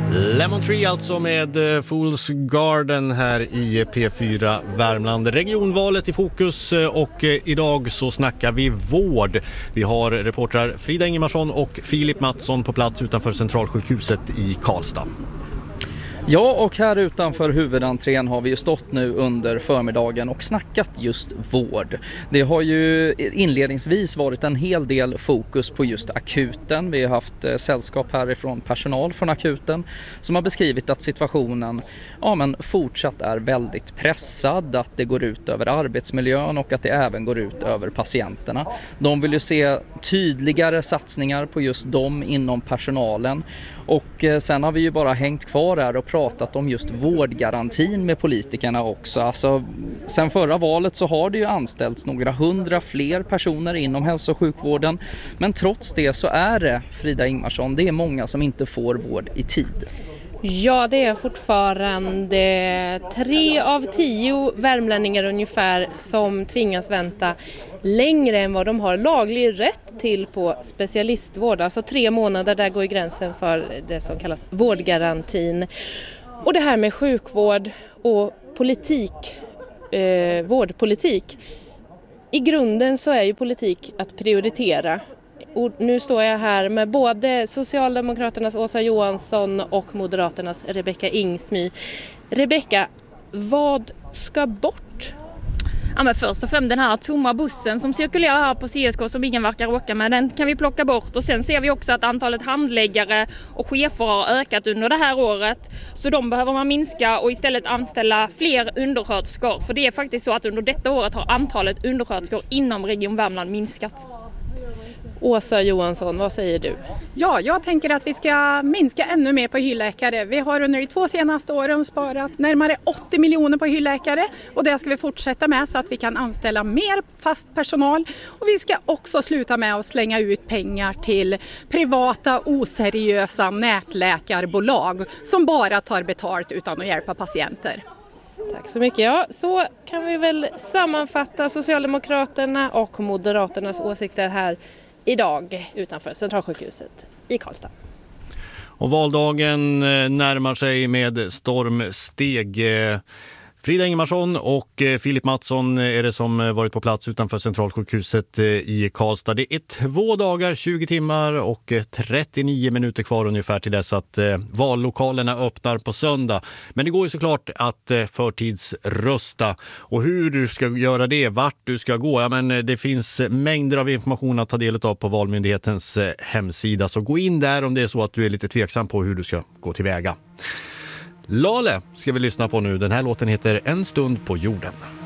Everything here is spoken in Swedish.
Lemon Tree alltså med Fool's Garden här i P4 Värmland. Regionvalet i fokus och idag så snackar vi vård. Vi har reportrar Frida Ingemarsson och Filip Mattsson på plats utanför Centralsjukhuset i Karlstad. Ja, och här utanför huvudentrén har vi ju stått nu under förmiddagen och snackat just vård. Det har ju inledningsvis varit en hel del fokus på just akuten. Vi har haft sällskap härifrån personal från akuten som har beskrivit att situationen fortsatt är väldigt pressad, att det går ut över arbetsmiljön och att det även går ut över patienterna. De vill ju se tydligare satsningar på just dem inom personalen. Och sen har vi ju bara hängt kvar här och pratat om just vårdgarantin med politikerna också. Alltså, sen förra valet så har det ju anställts några 100 fler personer inom hälso- och sjukvården. Men trots det så är det, Frida Ingemarsson, det är många som inte får vård i tid. Ja, det är fortfarande 3 av 10 värmlänningar ungefär som tvingas vänta längre än vad de har laglig rätt till på specialistvård. Alltså 3 månader, där går gränsen för det som kallas vårdgarantin. Och det här med sjukvård och politik, vårdpolitik. I grunden så är ju politik att prioritera. Och nu står jag här med både Socialdemokraternas Åsa Johansson och Moderaternas Rebecka Ingsmy. Rebecka, vad ska bort? Ja, men först och främst den här tomma bussen som cirkulerar här på CSK som ingen verkar åka med, den kan vi plocka bort. Och sen ser vi också att antalet handläggare och chefer har ökat under det här året. Så de behöver man minska och istället anställa fler undersköterskor. För det är faktiskt så att under detta året har antalet undersköterskor inom Region Värmland minskat. Åsa Johansson, vad säger du? Ja, jag tänker att vi ska minska ännu mer på hyrläkare. Vi har under de 2 senaste åren sparat närmare 80 miljoner på hyrläkare och det ska vi fortsätta med så att vi kan anställa mer fast personal. Och vi ska också sluta med att slänga ut pengar till privata oseriösa nätläkarbolag som bara tar betalt utan att hjälpa patienter. Tack så mycket. Ja, så kan vi väl sammanfatta Socialdemokraterna och Moderaternas åsikter här idag utanför Centralsjukhuset i Karlstad. Och valdagen närmar sig med stormsteg. Frida Ingemarsson och Filip Mattsson är det som varit på plats utanför Centralsjukhuset i Karlstad. Det är 2 dagar, 20 timmar och 39 minuter kvar ungefär till dess att vallokalerna öppnar på söndag. Men det går ju såklart att förtidsrösta. Och hur du ska göra det, vart du ska gå, ja, men det finns mängder av information att ta del av på Valmyndighetens hemsida. Så gå in där om det är så att du är lite tveksam på hur du ska gå tillväga. Lale ska vi lyssna på nu. Den här låten heter En stund på jorden.